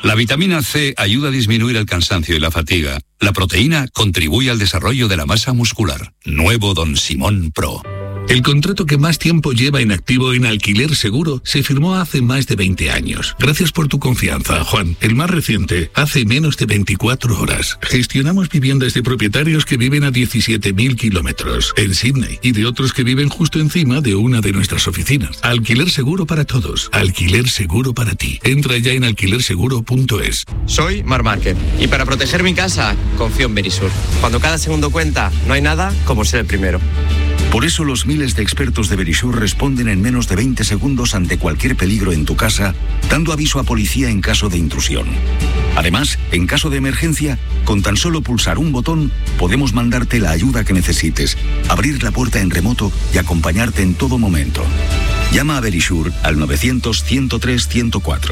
La vitamina C ayuda a disminuir el cansancio y la fatiga. La proteína contribuye al desarrollo de la masa muscular. Nuevo Don Simón Pro. El contrato que más tiempo lleva en activo en Alquiler Seguro se firmó hace más de 20 años. Gracias por tu confianza, Juan. El más reciente, hace menos de 24 horas. Gestionamos viviendas de propietarios que viven a 17.000 kilómetros en Sydney y de otros que viven justo encima de una de nuestras oficinas. Alquiler Seguro para todos. Alquiler Seguro para ti. Entra ya en alquilerseguro.es. Soy Mar Márquez y para proteger mi casa confío en Verisur. Cuando cada segundo cuenta, no hay nada como ser el primero. Por eso los miles de expertos de Verisur responden en menos de 20 segundos ante cualquier peligro en tu casa, dando aviso a policía en caso de intrusión. Además, en caso de emergencia, con tan solo pulsar un botón, podemos mandarte la ayuda que necesites, abrir la puerta en remoto y acompañarte en todo momento. Llama a Verisur al 900-103-104.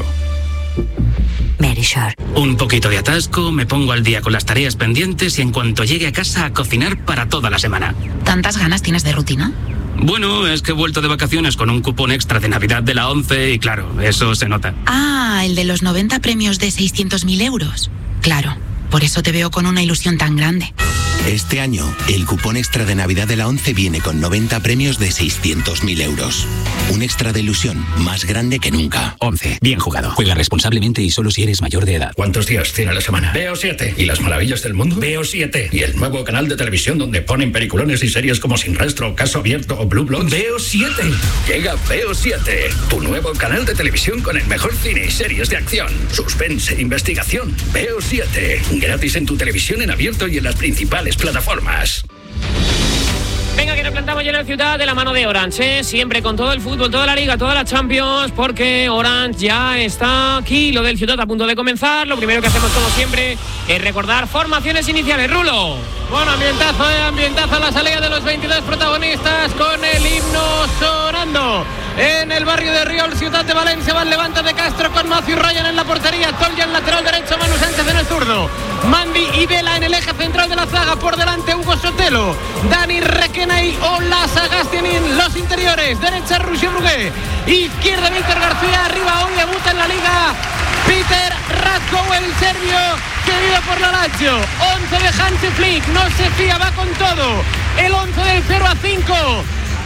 Verisur. Un poquito de atasco, me pongo al día con las tareas pendientes y en cuanto llegue a casa a cocinar para toda la semana. ¿Tantas ganas tienes de rutina? Bueno, es que he vuelto de vacaciones con un cupón extra de Navidad de la 11 y claro, eso se nota. Ah, el de los 90 premios de 600.000 euros. Claro, por eso te veo con una ilusión tan grande. Este año, el cupón extra de Navidad de la 11 viene con 90 premios de 600.000 euros. Un extra de ilusión más grande que nunca. 11. Bien jugado. Juega responsablemente y solo si eres mayor de edad. ¿Cuántos días tiene la semana? Veo 7. ¿Y las maravillas del mundo? Veo 7. ¿Y el nuevo canal de televisión donde ponen peliculones y series como Sin Rastro, Caso Abierto o Blue Bloods? Veo 7. Llega Veo 7. Tu nuevo canal de televisión con el mejor cine y series de acción, suspense e investigación. Veo 7. Gratis en tu televisión en abierto y en las principales plataformas. Venga, que nos plantamos ya en la ciudad de la mano de Orange, ¿eh? Siempre con todo el fútbol, toda la Liga, toda la Champions, porque Orange ya está aquí, lo del Ciutat a punto de comenzar. Lo primero que hacemos como siempre es recordar formaciones iniciales. Rulo. Bueno, ambientazo la salida de los 22 protagonistas con el himno sonando. En el barrio de Riol, Ciutat de Valencia, va el Levante de Castro con Matthew Ryan en la portería, Tolja en lateral derecho, Manu Sánchez en el zurdo, Mandy y Vela en el eje central de la zaga, por delante Hugo Sotelo, Dani Requenay o la Sagastianin, los interiores, derecha Roger Brugué, izquierda Víctor García, arriba hoy debuta en la Liga Peter Ratko, el serbio querido por la Lazio. 11 de Hansi Flick, no se fía, va con todo, el 11 del 0-5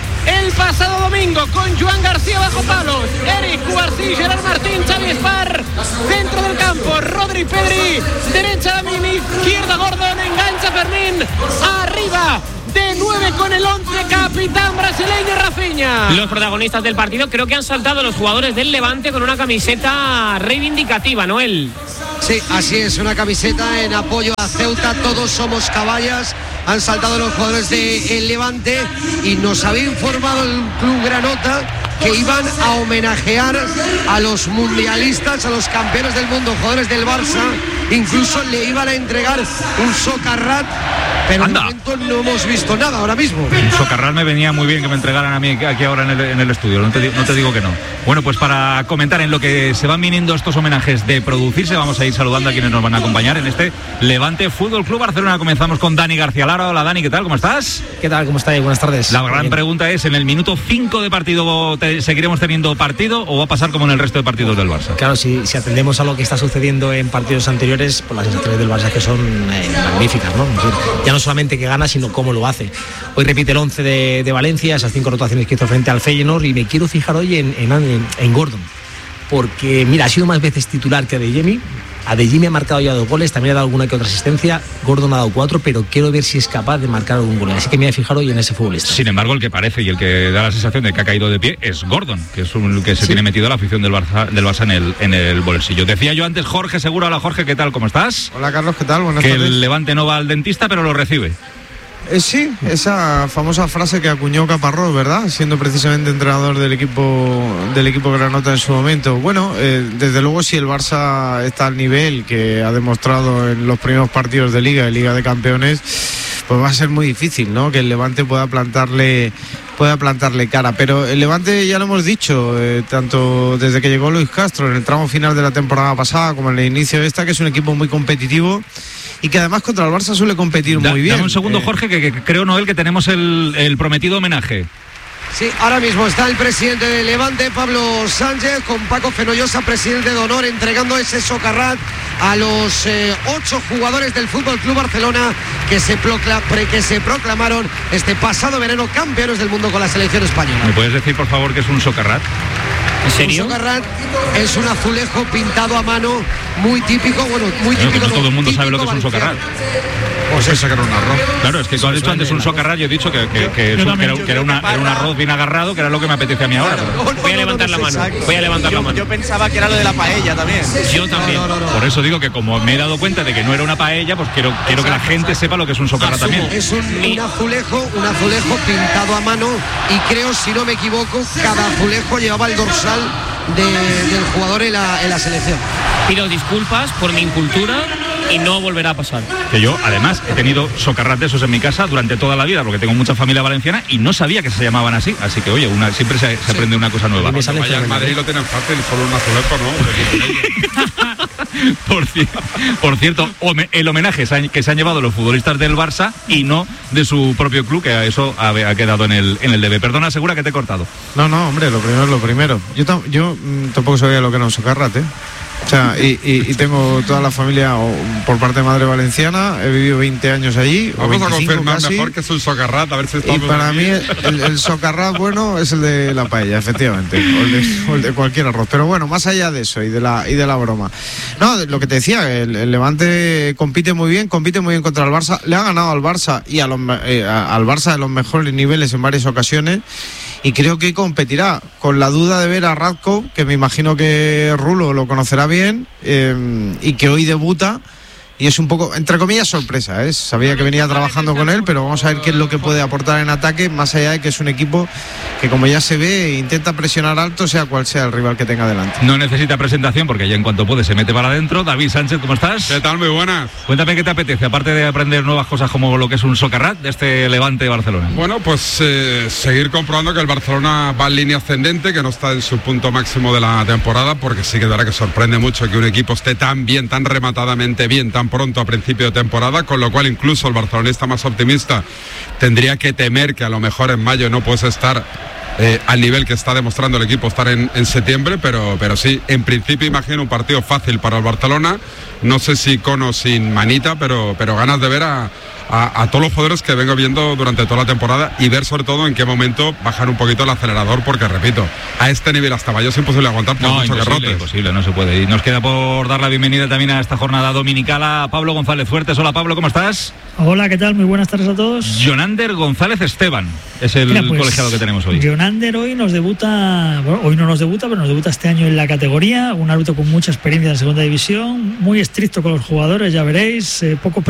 el pasado domingo, con Joan García bajo palos, Eric Cubarsí, Gerard Martín, Xavi Espar, centro del campo, Rodri Pedri, derecha Mini, izquierda Gordon, engancha Fermín, arriba de 9 con el 11, capitán brasileño Rafinha. Los protagonistas del partido creo que han saltado los jugadores del Levante con una camiseta reivindicativa, Noel. Sí, así es, una camiseta en apoyo a Ceuta, todos somos caballas. Han saltado los jugadores del Levante y nos había informado el Club Granota que iban a homenajear a los mundialistas, a los campeones del mundo, jugadores del Barça. Incluso le iban a entregar un socarrat, pero de momento no hemos visto nada ahora mismo. Un socarrat me venía muy bien que me entregaran a mí aquí ahora en el estudio, no te digo que no. Bueno, pues para comentar en lo que se van viniendo estos homenajes de producirse, vamos a ir saludando a quienes nos van a acompañar en este Levante Fútbol Club Barcelona. Comenzamos con Dani García Lara. Hola Dani, ¿qué tal? ¿Cómo estás? ¿Qué tal? ¿Cómo estáis? Buenas tardes. La gran pregunta es, ¿en el minuto 5 de partido seguiremos teniendo partido o va a pasar como en el resto de partidos del Barça? Claro, si atendemos a lo que está sucediendo en partidos anteriores, pues las sensaciones del Barça que son magníficas, ¿no? Ya no solamente que gana, sino cómo lo hace. Hoy repite el 11 de Valencia, esas 5 rotaciones que hizo frente al Feyenoord, y me quiero fijar hoy en Gordon, porque mira, ha sido más veces titular que Adeyemi ha marcado ya 2 goles, también ha dado alguna que otra asistencia, Gordon ha dado 4, pero quiero ver si es capaz de marcar algún gol, así que me voy a fijar hoy en ese futbolista. Sin embargo, el que parece y el que da la sensación de que ha caído de pie es Gordon, que es el que se tiene metido a la afición del Barça en el bolsillo. Decía yo antes, Jorge Seguro. Hola Jorge, ¿qué tal? ¿Cómo estás? Hola Carlos, ¿qué tal? Buenas tardes. Que el Levante no va al dentista, pero lo recibe. Sí, esa famosa frase que acuñó Caparrós, ¿verdad? Siendo precisamente entrenador del equipo Granota en su momento. Bueno, desde luego si el Barça está al nivel que ha demostrado en los primeros partidos de Liga de Campeones, pues va a ser muy difícil, ¿no? Que el Levante pueda plantarle cara, pero el Levante ya lo hemos dicho, tanto desde que llegó Luis Castro en el tramo final de la temporada pasada como en el inicio de esta, que es un equipo muy competitivo y que además contra el Barça suele competir muy bien. Dame un segundo, Jorge, que creo, Noel, que tenemos el prometido homenaje. Sí, ahora mismo está el presidente del Levante, Pablo Sánchez, con Paco Fenollosa, presidente de honor, entregando ese socarrat a los 8 jugadores del Fútbol Club Barcelona que se proclamaron este pasado verano campeones del mundo con la selección española. ¿Me puedes decir, por favor, qué es un socarrat? ¿En serio? Un socarrat es un azulejo pintado a mano muy típico, muy típico. No todo el mundo sabe lo que es un socarrat. O sea, sacar un arroz. Claro, es que tú has dicho antes un socarrat, yo he dicho que era un arroz bien agarrado, que era lo que me apetece a mí ahora. Voy a levantar la mano. Yo pensaba que era lo de la paella también. Yo también. Por eso digo que como me he dado cuenta de que no era una paella, pues quiero que la gente sepa lo que es un socarrat también. Es un azulejo pintado a mano, y creo, si no me equivoco, cada azulejo llevaba el dorsal del jugador en la selección. Pido disculpas por mi incultura y no volverá a pasar. Que yo, además, he tenido socarrat de esos en mi casa durante toda la vida, porque tengo mucha familia valenciana y no sabía que se llamaban así. Así que, oye, siempre se aprende una cosa nueva. Cuando vaya al Madrid lo tienen fácil, solo un azulejo, ¿no? Por cierto, el homenaje que se han llevado los futbolistas del Barça y no de su propio club, que eso ha quedado en el DB. Perdona, Segura, que te he cortado. No, hombre, lo primero es lo primero. Yo tampoco sabía lo que era un socarrat, ¿eh? O sea, y tengo toda la familia por parte de madre valenciana, he vivido 20 años allí. Vamos a confirmar casi. Mejor que es un socarrat, a ver si estamos. Y para mí el socarrat bueno es el de la paella, efectivamente, o el de cualquier arroz. Pero bueno, más allá de eso y de la broma. No, lo que te decía, el Levante compite muy bien contra el Barça. Le ha ganado al Barça y al Barça de los mejores niveles en varias ocasiones. Y creo que competirá, con la duda de ver a Radko, que me imagino que Rulo lo conocerá bien, y que hoy debuta. Y es un poco, entre comillas, sorpresa, ¿eh? Sabía que venía trabajando con él, pero vamos a ver qué es lo que puede aportar en ataque, más allá de que es un equipo que, como ya se ve, intenta presionar alto, sea cual sea el rival que tenga delante. No necesita presentación, porque ya en cuanto puede se mete para adentro. David Sánchez, ¿cómo estás? ¿Qué tal? Muy buenas. Cuéntame qué te apetece, aparte de aprender nuevas cosas como lo que es un socarrat de este Levante de Barcelona. Bueno, pues seguir comprobando que el Barcelona va en línea ascendente, que no está en su punto máximo de la temporada, porque sí que es verdad que sorprende mucho que un equipo esté tan bien, tan rematadamente bien, tan pronto a principio de temporada, con lo cual incluso el barcelonista más optimista tendría que temer que a lo mejor en mayo no puedes estar al nivel que está demostrando el equipo estar en septiembre, pero sí, en principio imagino un partido fácil para el Barcelona, no sé si con o sin manita, pero ganas de ver a todos los jugadores que vengo viendo durante toda la temporada y ver sobre todo en qué momento bajar un poquito el acelerador, porque repito, a este nivel hasta mayo es imposible aguantar por mucho que rotes. Imposible, no se puede. Y nos queda por dar la bienvenida también a esta jornada dominical a Pablo González Fuertes. Hola Pablo, ¿cómo estás? Hola, ¿qué tal? Muy buenas tardes a todos. Jonander González Esteban es el colegiado que tenemos hoy. Jonander hoy nos debuta, bueno, hoy no nos debuta, pero nos debuta este año en la categoría, un árbitro con mucha experiencia en segunda división, muy estricto con los jugadores, ya veréis, poco